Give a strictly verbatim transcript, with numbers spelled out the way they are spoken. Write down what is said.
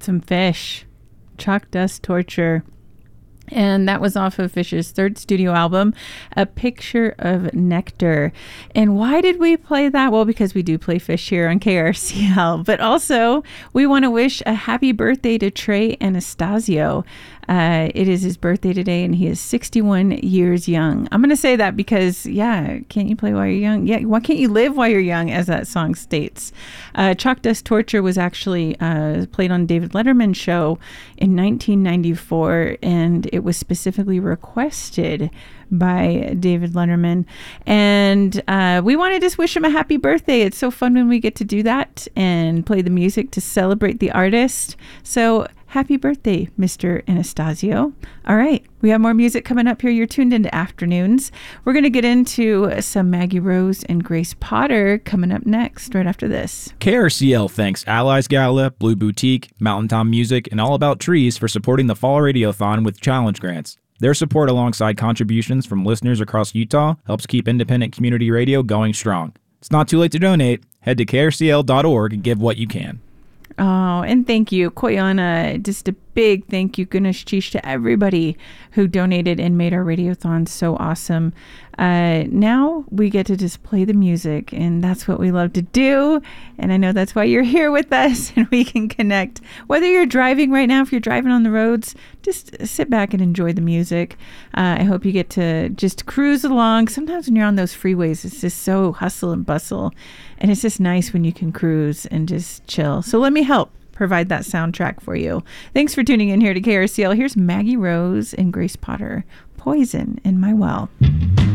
some Phish. Chalk Dust Torture. And that was off of Phish's third studio album, A Picture of Nectar. And why did we play that? Well, because we do play Phish here on K R C L. But also, we want to wish a happy birthday to Trey Anastasio. Uh, it is his birthday today, and he is sixty-one years young. I'm going to say that because, yeah, can't you play while you're young? Yeah, why can't you live while you're young, as that song states? Uh, Chalk Dust Torture was actually uh, played on David Letterman's show in nineteen ninety-four, and it was specifically requested by David Letterman. And uh, we want to just wish him a happy birthday. It's so fun when we get to do that and play the music to celebrate the artist. So happy birthday, Mister Anastasio. All right, we have more music coming up here. You're tuned into Afternoons. We're going to get into some Maggie Rose and Grace Potter coming up next, right after this. K R C L thanks Allies Gala, Blue Boutique, Mountain Tom Music, and All About Trees for supporting the Fall Radiothon with challenge grants. Their support alongside contributions from listeners across Utah helps keep independent community radio going strong. It's not too late to donate. Head to K R C L dot org and give what you can. Oh, and thank you, Koyana. Just a big thank you, Ganesh Chish, to everybody who donated and made our radiothon so awesome. Uh, now we get to just play the music, and that's what we love to do. And I know that's why you're here with us, and we can connect. Whether you're driving right now, if you're driving on the roads, just sit back and enjoy the music. Uh, I hope you get to just cruise along. Sometimes when you're on those freeways, it's just so hustle and bustle, and it's just nice when you can cruise and just chill. So let me help provide that soundtrack for you. Thanks for tuning in here to K R C L. Here's Maggie Rose and Grace Potter, Poison in My Well.